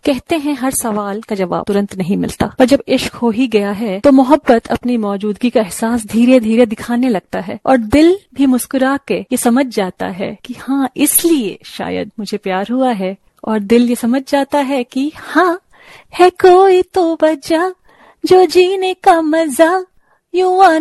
कहते हैं हर सवाल का जवाब तुरंत नहीं मिलता, पर जब इश्क हो ही गया है तो मोहब्बत अपनी मौजूदगी का एहसास धीरे धीरे दिखाने लगता है और दिल भी मुस्कुरा के ये समझ जाता है कि हाँ, इसलिए शायद मुझे प्यार हुआ है। और दिल ये समझ जाता है कि हाँ, है कोई तो वजह जो जीने का मजा यूं